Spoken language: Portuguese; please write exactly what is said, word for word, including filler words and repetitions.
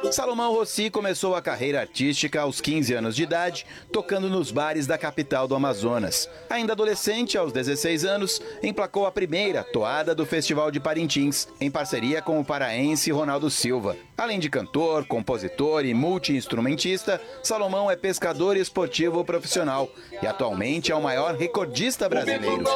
Salomão Rossi começou a carreira artística aos quinze anos de idade, tocando nos bares da capital do Amazonas. Ainda adolescente, aos dezesseis anos, emplacou a primeira toada do Festival de Parintins, em parceria com o paraense Ronaldo Silva. Além de cantor, compositor e multi-instrumentista, Salomão é pescador esportivo profissional e atualmente é o maior recordista brasileiro.